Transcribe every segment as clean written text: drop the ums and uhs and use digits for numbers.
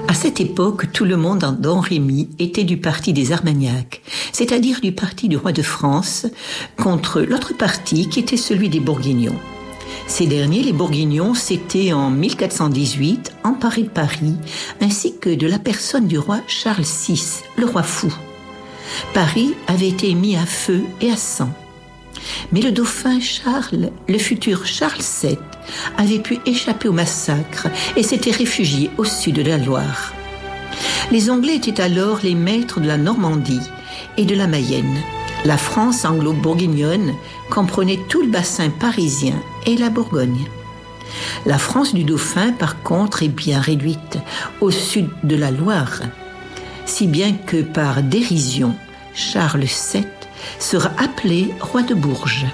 À cette époque, tout le monde en Domrémy était du parti des Armagnacs, c'est-à-dire du parti du roi de France, contre l'autre parti qui était celui des Bourguignons. Ces derniers, les Bourguignons, s'étaient en 1418 emparés de Paris, ainsi que de la personne du roi Charles VI, le roi fou. Paris avait été mis à feu et à sang. Mais le dauphin Charles, le futur Charles VII, avait pu échapper au massacre et s'était réfugié au sud de la Loire. Les Anglais étaient alors les maîtres de la Normandie et de la Mayenne. La France anglo-bourguignonne comprenait tout le bassin parisien et la Bourgogne. La France du dauphin, par contre, est bien réduite au sud de la Loire, si bien que par dérision, Charles VII sera appelé roi de Bourges.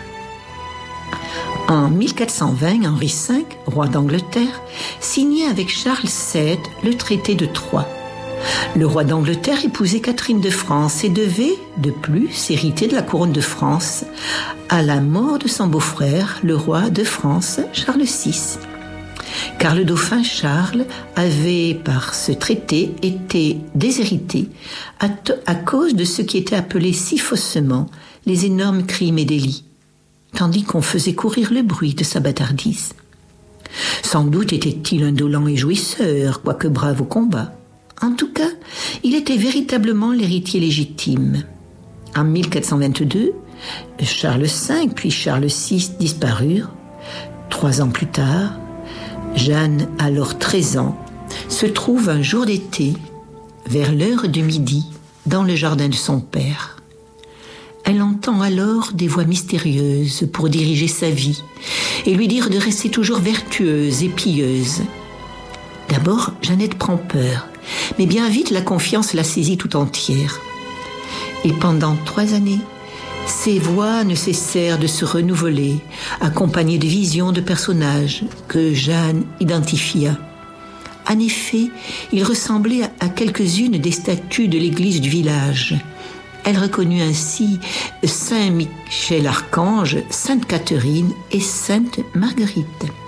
En 1420, Henri V, roi d'Angleterre, signait avec Charles VII le traité de Troyes. Le roi d'Angleterre épousait Catherine de France et devait, de plus, hériter de la couronne de France à la mort de son beau-frère, le roi de France, Charles VI. Car le dauphin Charles avait, par ce traité, été déshérité à cause de ce qui était appelé si faussement les énormes crimes et délits, tandis qu'on faisait courir le bruit de sa bâtardise. Sans doute était-il indolent et jouisseur, quoique brave au combat. En tout cas, il était véritablement l'héritier légitime. En 1422, Charles V puis Charles VI disparurent. 3 ans plus tard, Jeanne, alors 13 ans, se trouve un jour d'été, vers l'heure de midi, dans le jardin de son père. Elle entend alors des voix mystérieuses pour diriger sa vie et lui dire de rester toujours vertueuse et pieuse. D'abord, Jeannette prend peur, mais bien vite la confiance la saisit tout entière. Et pendant 3 années, ces voix ne cessèrent de se renouveler, accompagnées de visions de personnages que Jeanne identifia. En effet, ils ressemblaient à quelques-unes des statues de l'église du village. Elle reconnut ainsi Saint Michel Archange, Sainte Catherine et Sainte Marguerite.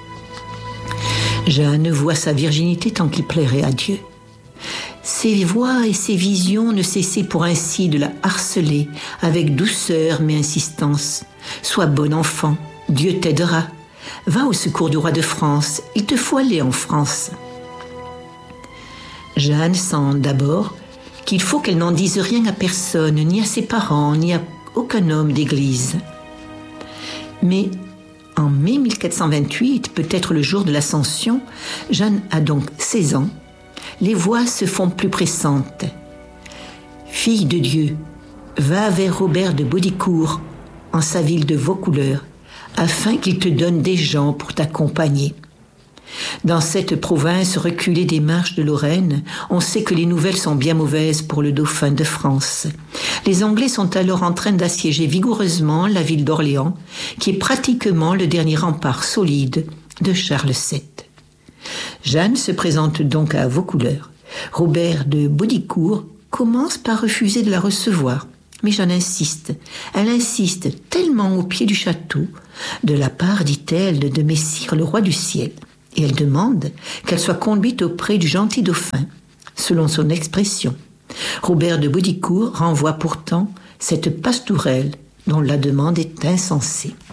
Jeanne voit sa virginité tant qu'il plairait à Dieu. Ses voix et ses visions ne cessaient pour ainsi de la harceler avec douceur mais insistance. Sois bon enfant, Dieu t'aidera. Va au secours du roi de France, il te faut aller en France. Jeanne sent d'abord qu'il faut qu'elle n'en dise rien à personne, ni à ses parents, ni à aucun homme d'église. Mais en mai 1428, peut-être le jour de l'Ascension, Jeanne a donc 16 ans, les voix se font plus pressantes. Fille de Dieu, va vers Robert de Baudricourt, en sa ville de Vaucouleurs, afin qu'il te donne des gens pour t'accompagner. Dans cette province reculée des marches de Lorraine, on sait que les nouvelles sont bien mauvaises pour le dauphin de France. Les Anglais sont alors en train d'assiéger vigoureusement la ville d'Orléans, qui est pratiquement le dernier rempart solide de Charles VII. Jeanne se présente donc à Vaucouleurs. Robert de Baudricourt commence par refuser de la recevoir. Mais Jeanne insiste. Elle insiste tellement au pied du château, de la part, dit-elle, de Messire le roi du ciel. Et elle demande qu'elle soit conduite auprès du gentil dauphin, selon son expression. Robert de Baudricourt renvoie pourtant cette pastourelle dont la demande est insensée.